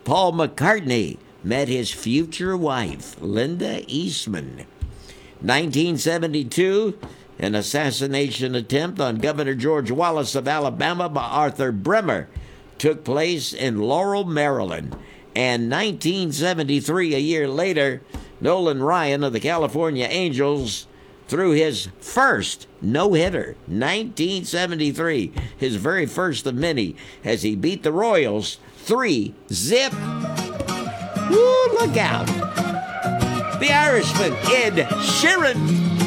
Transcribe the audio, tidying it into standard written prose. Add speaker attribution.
Speaker 1: Paul McCartney met his future wife, Linda Eastman. 1972, an assassination attempt on Governor George Wallace of Alabama by Arthur Bremer took place in Laurel, Maryland. And 1973, a year later, Nolan Ryan of the California Angels threw his first no-hitter, 1973, his very first of many, as he beat the Royals 3-0. Woo, look out. The Irishman, Ed Sheeran.